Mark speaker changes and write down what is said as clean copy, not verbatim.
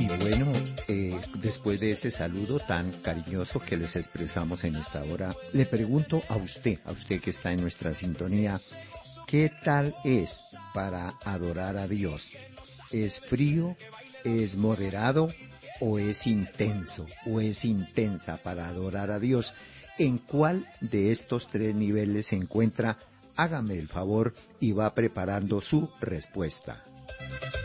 Speaker 1: Y bueno, después de ese saludo tan cariñoso que les expresamos en esta hora, le pregunto a usted que está en nuestra sintonía, ¿qué tal es para adorar a Dios? ¿Es frío? ¿Es moderado? ¿O es intenso? ¿O es intensa para adorar a Dios? ¿En cuál de estos tres niveles se encuentra? Hágame el favor y va preparando su respuesta.